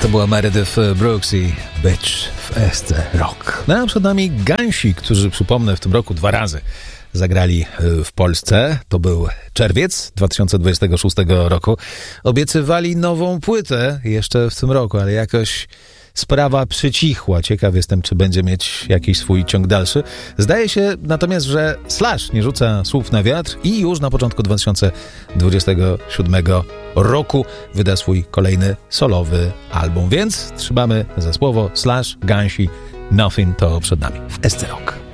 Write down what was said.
To była Meredith Brooks i Bitch w SC Rock. No a przed nami Gansi, którzy, przypomnę, w tym roku 2 razy zagrali w Polsce. To był czerwiec 2026 roku. Obiecywali nową płytę jeszcze w tym roku, ale jakoś sprawa przycichła. Ciekaw jestem, czy będzie mieć jakiś swój ciąg dalszy. Zdaje się natomiast, że Slash nie rzuca słów na wiatr i już na początku 2027 roku wyda swój kolejny solowy album. Więc trzymamy za słowo. Slash, Gansi, Nothing to przed nami w SC Rock.